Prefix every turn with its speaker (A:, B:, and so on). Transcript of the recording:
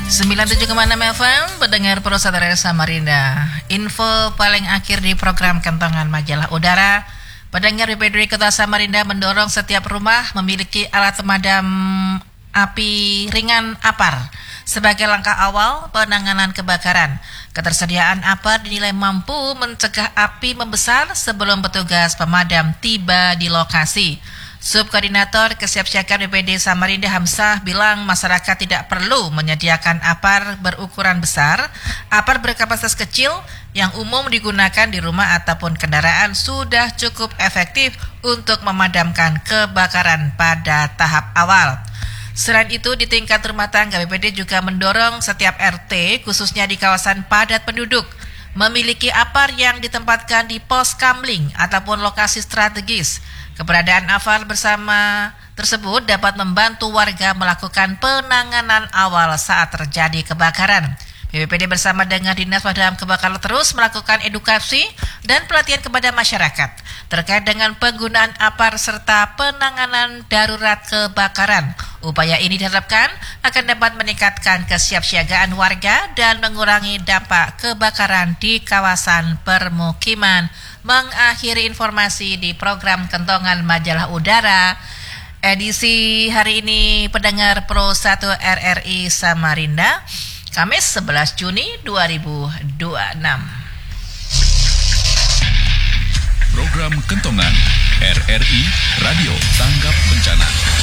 A: 97,6 FM, pendengar Pro Satria Samarinda. Info paling akhir di program Kentongan Majalah Udara. Pendengar BPD Kota Samarinda mendorong setiap rumah memiliki alat pemadam api ringan APAR sebagai langkah awal penanganan kebakaran. Ketersediaan APAR dinilai mampu mencegah api membesar sebelum petugas pemadam tiba di lokasi. Subkoordinator Kesiapsiagaan BPD Samarinda Hamzah bilang masyarakat tidak perlu menyediakan APAR berukuran besar. APAR berkapasitas kecil yang umum digunakan di rumah ataupun kendaraan sudah cukup efektif untuk memadamkan kebakaran pada tahap awal. Selain itu, di tingkat rumah tangga, BPD juga mendorong setiap RT, khususnya di kawasan padat penduduk, memiliki APAR yang ditempatkan di pos kamling ataupun lokasi strategis. Keberadaan APAR bersama tersebut dapat membantu warga melakukan penanganan awal saat terjadi kebakaran. BPD bersama dengan Dinas Pemadam Kebakaran terus melakukan edukasi dan pelatihan kepada masyarakat terkait dengan penggunaan APAR serta penanganan darurat kebakaran. Upaya ini diharapkan akan dapat meningkatkan kesiapsiagaan warga dan mengurangi dampak kebakaran di kawasan permukiman. Mengakhiri informasi di program Kentongan Majalah Udara edisi hari ini, pendengar Pro 1 RRI Samarinda, Kamis 11 Juni 2026.
B: Program Kentongan RRI Radio Tanggap Bencana.